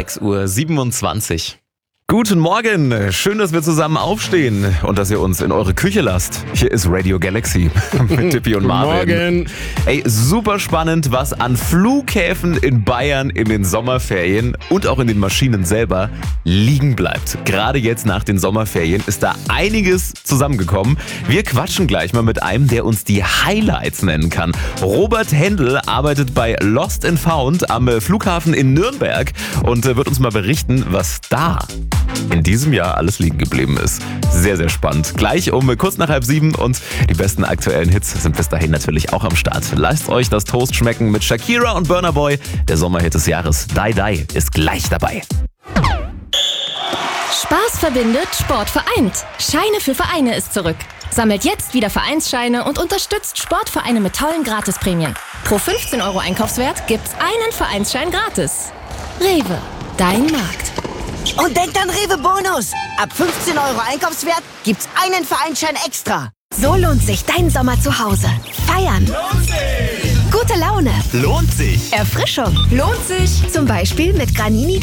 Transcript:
6:27 Uhr. Guten Morgen, schön, dass wir zusammen aufstehen und dass ihr uns in eure Küche lasst. Hier ist Radio Galaxy mit Tippi und Marvin. Guten Morgen. Ey, super spannend, was an Flughäfen in Bayern in den Sommerferien und auch in den Maschinen selber liegen bleibt. Gerade jetzt nach den Sommerferien ist da einiges zusammengekommen. Wir quatschen gleich mal mit einem, der uns die Highlights nennen kann. Robert Händel arbeitet bei Lost and Found am Flughafen in Nürnberg und wird uns mal berichten, was da in diesem Jahr alles liegen geblieben ist. Sehr, sehr spannend. Gleich um kurz nach 6:30 und die besten aktuellen Hits sind bis dahin natürlich auch am Start. Lasst euch das Toast schmecken mit Shakira und Burna Boy. Der Sommerhit des Jahres, Die Die, ist gleich dabei. Spaß verbindet, Sport vereint. Scheine für Vereine ist zurück. Sammelt jetzt wieder Vereinsscheine und unterstützt Sportvereine mit tollen Gratisprämien. Pro 15 € Einkaufswert gibt's einen Vereinsschein gratis. Rewe, dein Markt. Und denkt an Rewe-Bonus. Ab 15 € Einkaufswert gibt's einen Vereinsschein extra. So lohnt sich dein Sommer zu Hause. Feiern. Lohnt sich. Gute Laune. Lohnt sich. Erfrischung. Lohnt sich. Zum Beispiel mit Granini